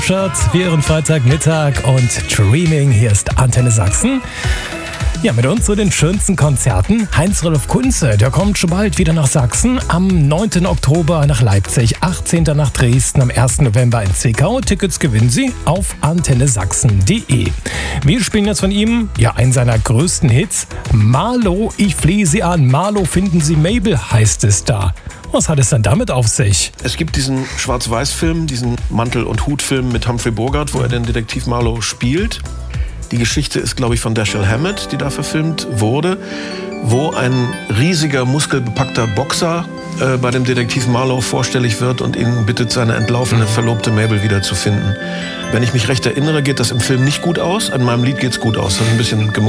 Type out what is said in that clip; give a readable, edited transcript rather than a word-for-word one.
Shirts für Ihren Freitagmittag und Streaming. Hier ist Antenne Sachsen. Ja, mit uns zu den schönsten Konzerten. Heinz-Rudolf Kunze, der kommt schon bald wieder nach Sachsen. Am 9. Oktober nach Leipzig, 18. nach Dresden, am 1. November in Zwickau. Tickets gewinnen Sie auf antennesachsen.de. Wir spielen jetzt von ihm, ja, einen seiner größten Hits. Marlo, ich flehe Sie an. Marlo, finden Sie Mabel, heißt es da. Was hat es denn damit auf sich? Es gibt diesen Schwarz-Weiß-Film, diesen Mantel- und Hut-Film mit Humphrey Bogart, wo er den Detektiv Marlowe spielt. Die Geschichte ist, glaube ich, von Dashiell Hammett, die da verfilmt wurde, wo ein riesiger, muskelbepackter Boxer bei dem Detektiv Marlowe vorstellig wird und ihn bittet, seine entlaufene Verlobte Mabel wiederzufinden. Wenn ich mich recht erinnere, geht das im Film nicht gut aus. An meinem Lied geht's gut aus. Das ist ein bisschen